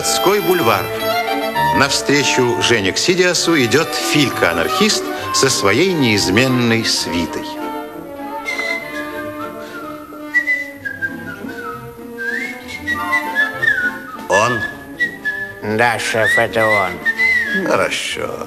городской бульвар. Навстречу Жене Ксидиасу идет Филька-анархист со своей неизменной свитой. Он? Да, шеф, это он. Хорошо.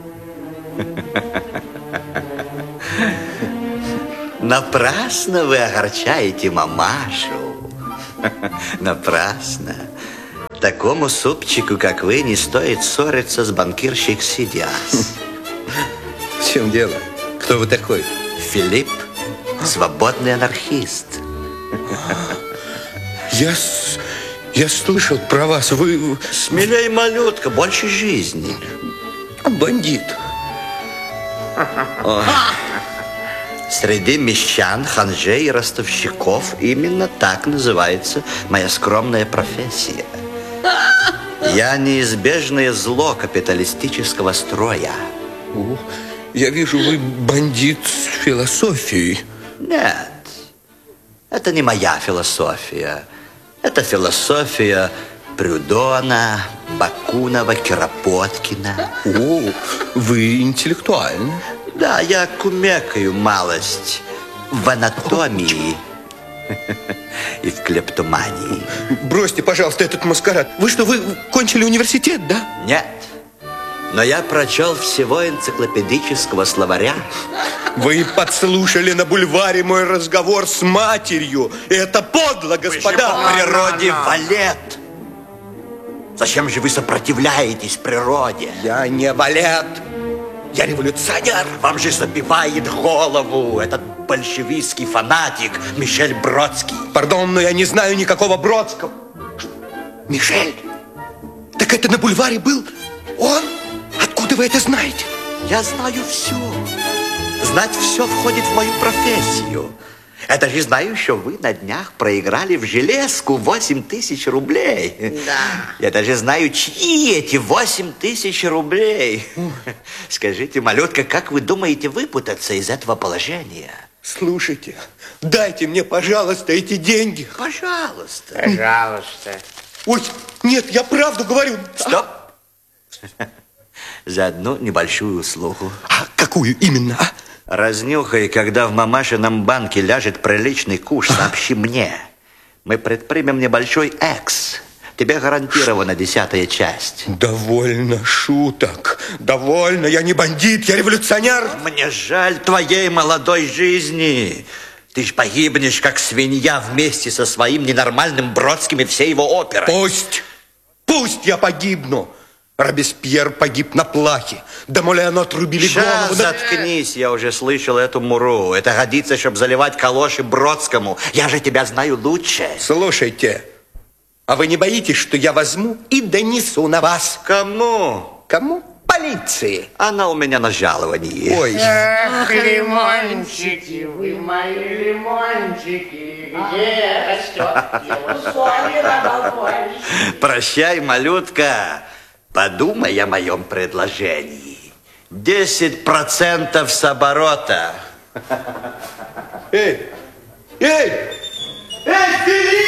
Напрасно вы огорчаете мамашу. Напрасно. Такому супчику, как вы, не стоит ссориться с банкирщик Ксидиас. В чем дело? Кто вы такой? Филипп, свободный анархист. Я слышал про вас. Вы... Смелей, малютка, больше жизни. Бандит. Среди мещан, ханжей и ростовщиков именно так называется моя скромная профессия. Я неизбежное зло капиталистического строя. О, я вижу, вы бандит с философией. Нет, это не моя философия. Это философия Прюдона, Бакунова, Киропоткина. О, вы интеллектуальны. Да, я кумекаю малость в анатомии и в клептомании. Бросьте, пожалуйста, этот маскарад. Вы что, вы кончили университет, да? Нет, но я прочел всего энциклопедического словаря. Вы подслушали на бульваре мой разговор с матерью. И это подло, господа. По природе валет. Зачем же вы сопротивляетесь природе? Я не валет. Я революционер. Вам же забивает голову этот большевистский фанатик Мишель Бродский. Пардон, но я не знаю никакого Бродского. Мишель? Так это на бульваре был он? Откуда вы это знаете? Я знаю все. Знать все входит в мою профессию. Это же знаю, что вы на днях проиграли в железку 8000 рублей. Да. Я даже знаю, чьи эти 8000 рублей. Скажите, малютка, как вы думаете выпутаться из этого положения? Слушайте, дайте мне, пожалуйста, эти деньги. Пожалуйста. Пожалуйста. Ой, нет, я правду говорю. Стоп. За одну небольшую услугу. А какую именно, а? Разнюхай, когда в мамашином банке ляжет приличный куш, сообщи мне. Мы предпримем небольшой экс. Тебе гарантирована 10-я часть. Довольно шуток. Довольно. Я не бандит, я революционер. Мне жаль твоей молодой жизни. Ты ж погибнешь, как свинья, вместе со своим ненормальным Бродским и всей его оперой. Пусть я погибну. Робеспьер погиб на плахе. Да Молено отрубили голову. Заткнись, я уже слышал эту муру. Это годится, чтобы заливать калоши Бродскому. Я же тебя знаю лучше. Слушайте, а вы не боитесь, что я возьму и донесу на вас? Кому? Кому? Полиции. Она у меня на жаловании. Ой. Эх, лимончики, вы мои лимончики. Где растет его соли на балконе? Прощай, малютка. Подумай о моем предложении. 10% с оборота. Эй, Филипп!